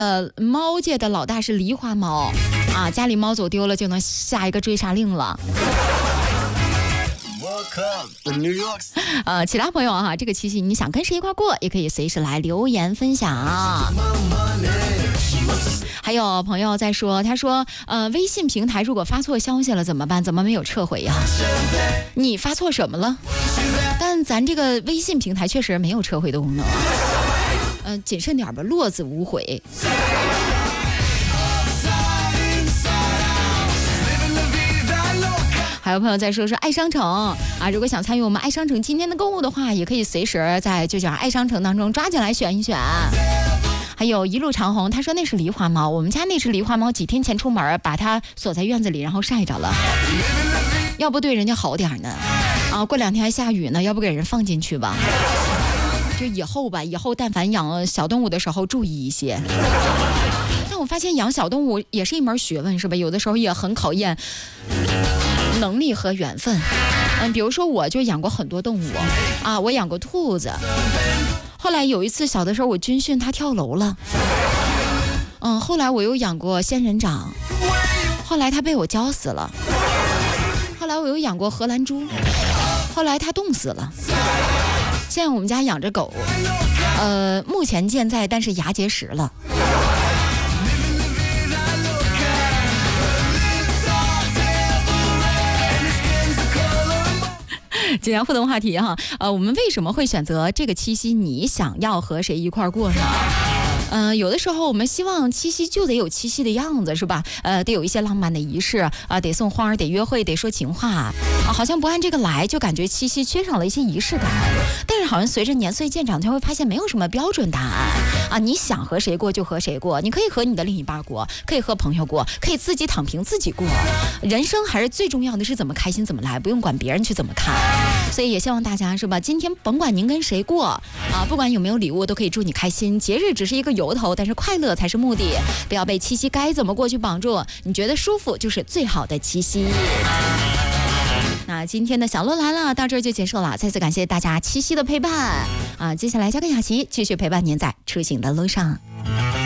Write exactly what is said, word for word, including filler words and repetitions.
呃，猫界的老大是狸花猫啊，家里猫走丢了就能下一个追杀令了。呃，其他朋友哈、啊，这个七夕你想跟谁一块过，也可以随时来留言分享。还有朋友在说，他说，呃，微信平台如果发错消息了怎么办？怎么没有撤回呀、啊？你发错什么了？但咱这个微信平台确实没有撤回的功能啊。嗯、呃，谨慎点吧，落子无悔。还有朋友在说说爱商城啊，如果想参与我们爱商城今天的购物的话，也可以随时在就叫爱商城当中抓进来选一选。还有一路长虹，他说那是狸花猫，我们家那只狸花猫几天前出门把它锁在院子里，然后晒着了。要不对人家好点呢？啊，过两天还下雨呢，要不给人放进去吧？就以后吧，以后但凡养小动物的时候注意一些。但我发现养小动物也是一门学问，是吧？有的时候也很考验能力和缘分。嗯，比如说我就养过很多动物啊，我养过兔子。后来有一次小的时候我军训，它跳楼了。嗯，后来我又养过仙人掌，后来它被我浇死了。后来我又养过荷兰猪，后来它冻死了。现在我们家养着狗，呃，目前健在，但是牙结石了。今天互动话题哈，呃，我们为什么会选择这个七夕？你想要和谁一块过呢？嗯、呃，有的时候我们希望七夕就得有七夕的样子，是吧？呃，得有一些浪漫的仪式啊、呃，得送花，得约会，得说情话啊、呃，好像不按这个来，就感觉七夕缺少了一些仪式感。但是好像随着年岁渐长，才会发现没有什么标准答案啊！你想和谁过就和谁过，你可以和你的另一半过，可以和朋友过，可以自己躺平自己过。人生还是最重要的是怎么开心怎么来，不用管别人去怎么看。所以也希望大家是吧？今天甭管您跟谁过啊，不管有没有礼物，都可以祝你开心。节日只是一个由头，但是快乐才是目的。不要被七夕该怎么过去绑住，你觉得舒服就是最好的七夕。那今天的小鹿来了到这儿就结束了，再次感谢大家七夕的陪伴啊！接下来交给雅琪继续陪伴您在出行的路上。